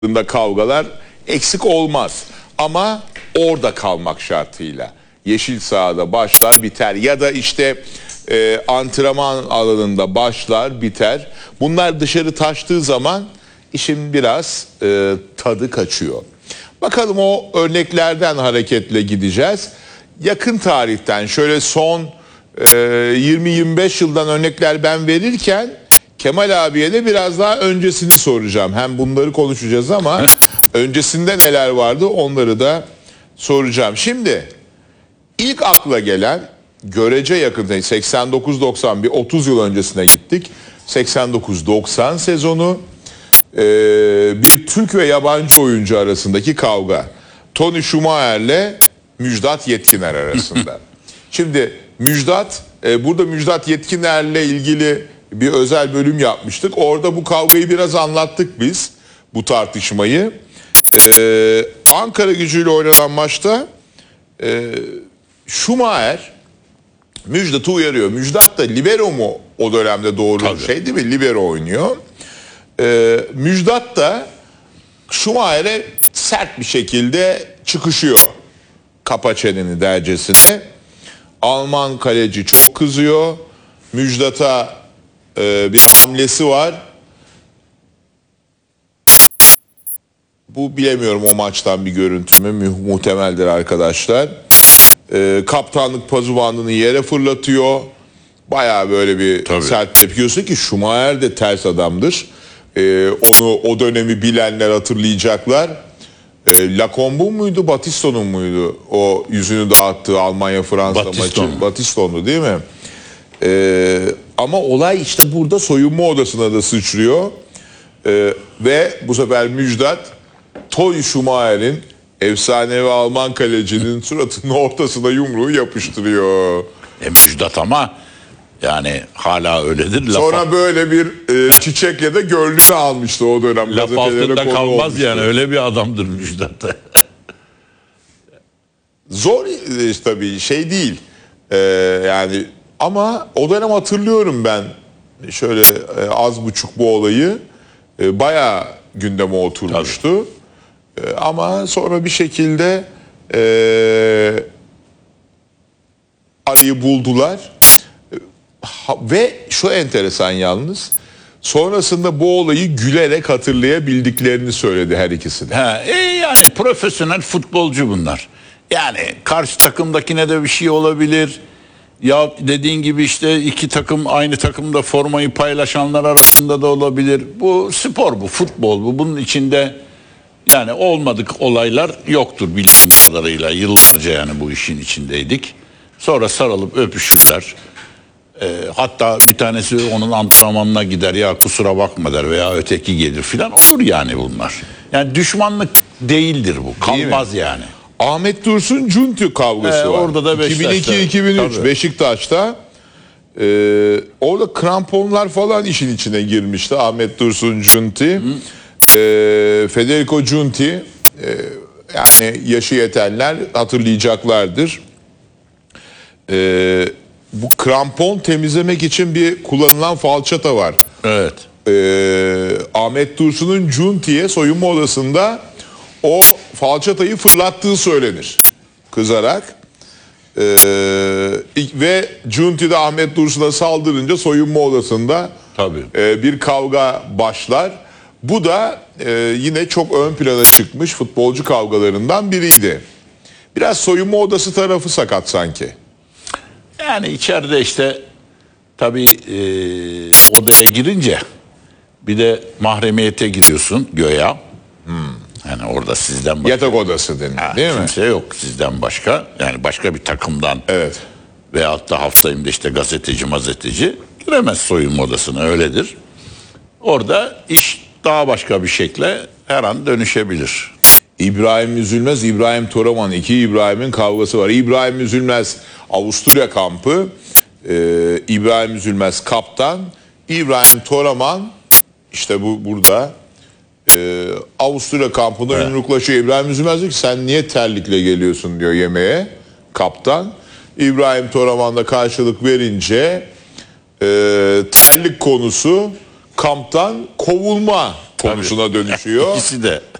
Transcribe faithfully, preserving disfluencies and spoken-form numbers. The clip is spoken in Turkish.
kavgalar eksik olmaz. Ama orada kalmak şartıyla. Yeşil sahada başlar biter ya da işte e, antrenman alanında başlar biter. Bunlar dışarı taştığı zaman işin biraz e, tadı kaçıyor. Bakalım, o örneklerden hareketle gideceğiz. Yakın tarihten şöyle son e, yirmi yirmi beş yıldan örnekler ben verirken Kemal abiye de biraz daha öncesini soracağım. Hem bunları konuşacağız ama öncesinde neler vardı onları da soracağım. Şimdi ilk akla gelen görece yakın seksen dokuz doksan, bir otuz yıl öncesine gittik. seksen dokuz doksan sezonu, e, bir Türk ve yabancı oyuncu arasındaki kavga. Tony Schumacher'le Müjdat Yetkiner arasında. Şimdi Müjdat, e, burada Müjdat Yetkiner'le ilgili bir özel bölüm yapmıştık. Orada bu kavgayı biraz anlattık biz, bu tartışmayı. Ee, Ankara Gücü'yle oynanan maçta e, Schumacher Müjdat'ı uyarıyor. Müjdat da libero mu o dönemde, doğru Tabii. şey değil mi? Libero oynuyor. Ee, Müjdat da Schumacher'e sert bir şekilde çıkışıyor. Kapa çeneni dercesine. Alman kaleci çok kızıyor. Müjdat'a Ee, bir hamlesi var. Bu bilemiyorum o maçtan bir görüntü mü, muhtemeldir arkadaşlar. Ee, kaptanlık pazubandını yere fırlatıyor. Bayağı böyle bir Tabii. sert tepkiyorsun ki Schumacher de ters adamdır. Ee, onu o dönemi bilenler hatırlayacaklar. Ee, Lacombe'un muydu, Batiston'un muydu o yüzünü dağıttığı Almanya-Fransa maçı? Batiston'du değil mi? Ee, ama olay işte burada soyunma odasına da sıçrıyor. Ee, ve bu sefer Müjdat Tony Schumacher'in, efsanevi Alman kalecinin suratının ortasına yumruğu yapıştırıyor. E Müjdat ama yani hala öyledir. Sonra laf böyle bir e, çiçekle de gönlünü almıştı o dönem. Laf altında kalmaz olmuştu. Yani öyle bir adamdır Müjdat. Zor e, tabii şey değil. Ee, yani ama o dönem hatırlıyorum ben şöyle e, az buçuk bu olayı e, bayağı gündeme oturmuştu. E, ama sonra bir şekilde e, arayı buldular. E, ha, ve şu enteresan yalnız, sonrasında bu olayı gülerek hatırlayabildiklerini söyledi her ikisi de. Ha, e, yani profesyonel futbolcu bunlar. Yani karşı takımdakine de bir şey olabilir. Ya dediğin gibi işte iki takım aynı takımda formayı paylaşanlar arasında da olabilir. Bu spor, bu futbol, bu bunun içinde yani olmadık olaylar yoktur bildiğim kadarıyla. Yıllarca yani bu işin içindeydik. Sonra sarılıp öpüşürler. Ee, hatta bir tanesi onun antrenmanına gider, ya kusura bakma der veya öteki gelir filan, olur yani bunlar. Yani düşmanlık değildir bu, kalmaz yani. Ahmet Dursun Cunti kavgası ee, var. Orada da iki bin iki iki bin üç Beşiktaş'ta e, orada kramponlar falan işin içine girmişti. Ahmet Dursun Cunti, e, Federico Cunti, e, yani yaşı yetenler hatırlayacaklardır. E, bu krampon temizlemek için bir kullanılan falçata var. Evet. E, Ahmet Dursun'un Cunti'ye soyunma odasında o falçatayı fırlattığı söylenir. Kızarak. Ee, ve Cunti de Ahmet Dursun'a saldırınca soyunma odasında Tabii. E, bir kavga başlar. Bu da e, yine çok ön plana çıkmış futbolcu kavgalarından biriydi. Biraz soyunma odası tarafı sakat sanki. Yani içeride işte tabii e, odaya girince bir de mahremiyete giriyorsun göya. Hmm. Yani orada sizden başka... Yatak odası deniyor ha, değil mi? Kimse yok sizden başka. Yani başka bir takımdan evet. veyahut da haftayımda işte gazeteci mazeteci giremez soyunma odasına, öyledir. Orada iş daha başka bir şekle her an dönüşebilir. İbrahim Üzülmez, İbrahim Toraman, iki İbrahim'in kavgası var. İbrahim Üzülmez Avusturya kampı, ee, İbrahim Üzülmez kaptan, İbrahim Toraman işte bu burada Ee, Avusturya kampında evet. yumruklaşıyor. İbrahim Üzülmez diyor ki sen niye terlikle geliyorsun diyor yemeğe kaptan. İbrahim Toraman da karşılık verince e, terlik konusu kamptan kovulma konusuna dönüşüyor. İkisi de.